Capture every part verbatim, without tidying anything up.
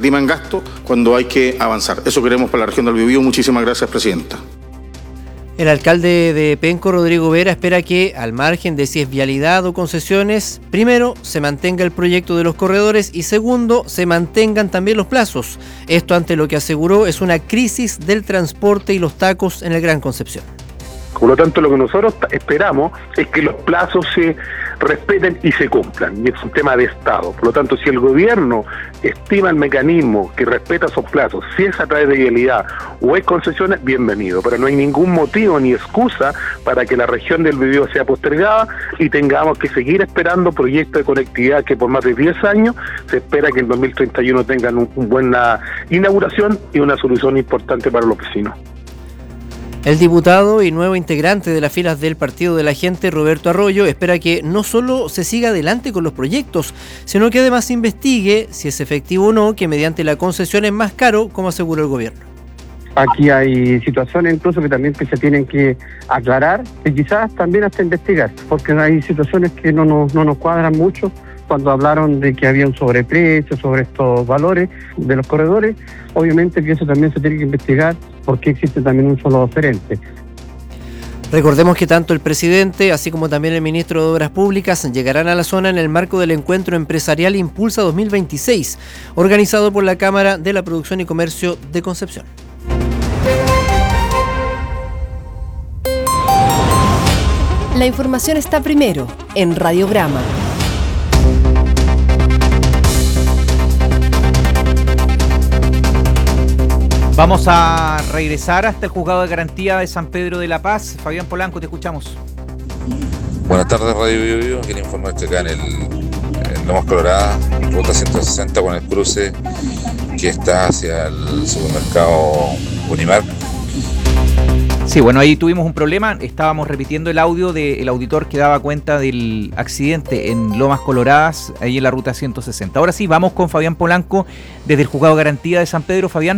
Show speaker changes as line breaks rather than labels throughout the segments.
escatiman gasto cuando hay que avanzar. Eso queremos para la región del Biobío. Muchísimas gracias, presidenta.
El alcalde de Penco, Rodrigo Vera, espera que, al margen de si es vialidad o concesiones, primero, se mantenga el proyecto de los corredores y segundo, se mantengan también los plazos. Esto ante lo que aseguró es una crisis del transporte y los tacos en el Gran Concepción.
Por lo tanto, lo que nosotros esperamos es que los plazos se respeten y se cumplan, y es un tema de Estado. Por lo tanto, si el gobierno estima el mecanismo que respeta esos plazos, si es a través de vialidad o es concesiones, bienvenido, pero no hay ningún motivo ni excusa para que la región del Biobío sea postergada y tengamos que seguir esperando proyectos de conectividad que por más de diez años se espera que en dos mil treinta y uno tengan una un buena inauguración y una solución importante para los vecinos.
El diputado y nuevo integrante de las filas del Partido de la Gente, Roberto Arroyo, espera que no solo se siga adelante con los proyectos, sino que además se investigue si es efectivo o no que mediante la concesión es más caro, como aseguró el gobierno.
Aquí hay situaciones incluso que también que se tienen que aclarar y quizás también hasta investigar, porque hay situaciones que no nos, no nos cuadran mucho. Cuando hablaron de que había un sobreprecio sobre estos valores de los corredores, obviamente que eso también se tiene que investigar porque existe también un solo oferente.
Recordemos que tanto el presidente, así como también el ministro de Obras Públicas, llegarán a la zona en el marco del encuentro empresarial Impulsa dos mil veintiséis, organizado por la Cámara de la Producción y Comercio de Concepción.
La información está primero en Radiograma.
Vamos a regresar hasta el Juzgado de Garantía de San Pedro de la Paz. Fabián Polanco, te escuchamos.
Buenas tardes, Radio Biobío. Quería informarte acá en el en Lomas Coloradas, ruta ciento sesenta con el cruce que está hacia el supermercado Unimar.
Sí, bueno, ahí tuvimos un problema. Estábamos repitiendo el audio del auditor que daba cuenta del accidente en Lomas Coloradas, ahí en la ruta ciento sesenta. Ahora sí, vamos con Fabián Polanco desde el Juzgado de Garantía de San Pedro. Fabián.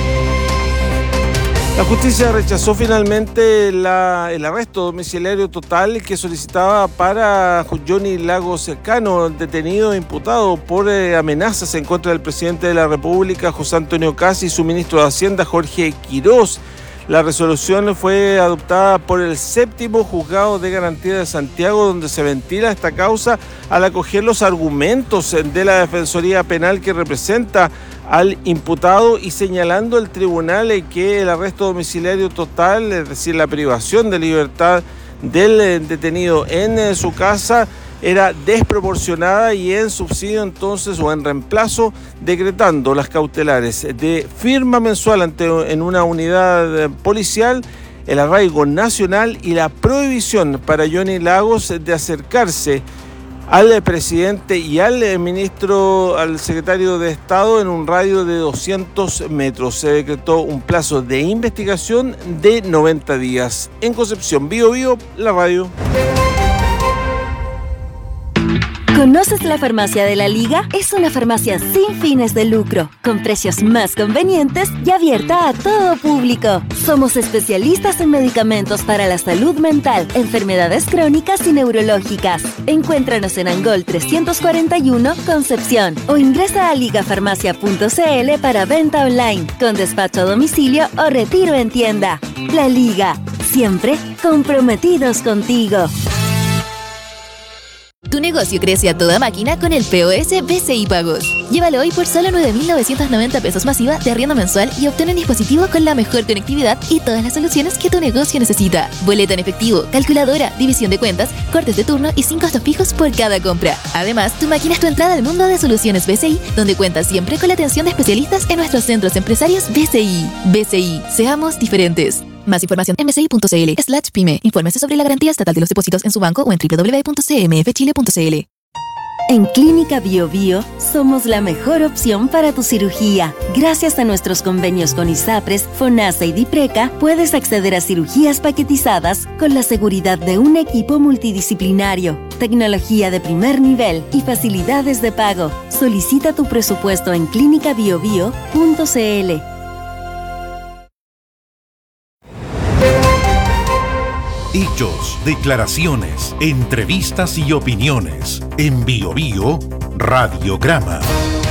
La justicia rechazó finalmente la, el arresto domiciliario total que solicitaba para Johnny Lagos Cano, detenido e imputado por eh, amenazas en contra del presidente de la República, José Antonio Caz, y su ministro de Hacienda, Jorge Quirós. La resolución fue adoptada por el séptimo Juzgado de Garantía de Santiago, donde se ventila esta causa al acoger los argumentos de la Defensoría Penal que representa al imputado y señalando el tribunal que el arresto domiciliario total, es decir, la privación de libertad del detenido en su casa, era desproporcionada y en subsidio entonces o en reemplazo decretando las cautelares de firma mensual ante en una unidad policial, el arraigo nacional y la prohibición para Johnny Lagos de acercarse al presidente y al ministro, al secretario de Estado en un radio de doscientos metros. Se decretó un plazo de investigación de noventa días. En Concepción, Biobío, la radio.
¿Conoces la Farmacia de la Liga? Es una farmacia sin fines de lucro, con precios más convenientes y abierta a todo público. Somos especialistas en medicamentos para la salud mental, enfermedades crónicas y neurológicas. Encuéntranos en Angol trescientos cuarenta y uno, Concepción, o ingresa a ligafarmacia punto c l para venta online, con despacho a domicilio o retiro en tienda. La Liga, siempre comprometidos contigo.
Tu negocio crece a toda máquina con el P O S B C I Pagos. Llévalo hoy por solo nueve mil novecientos noventa pesos masiva de arriendo mensual y obtén un dispositivo con la mejor conectividad y todas las soluciones que tu negocio necesita. Boleta en efectivo, calculadora, división de cuentas, cortes de turno y sin costos fijos por cada compra. Además, tu máquina es tu entrada al mundo de soluciones B C I, donde cuentas siempre con la atención de especialistas en nuestros centros empresarios B C I. B C I, seamos diferentes. Más información en bci.cl slash pyme. Infórmese sobre la garantía estatal de los depósitos en su banco o en doble u doble u doble u punto c m f chile punto c l.
En Clínica Biobío somos la mejor opción para tu cirugía. Gracias a nuestros convenios con ISAPRES, FONASA y DIPRECA, puedes acceder a cirugías paquetizadas con la seguridad de un equipo multidisciplinario, tecnología de primer nivel y facilidades de pago. Solicita tu presupuesto en clínica biobío punto c l.
Hechos, declaraciones, entrevistas y opiniones. En Biobío, Radiograma.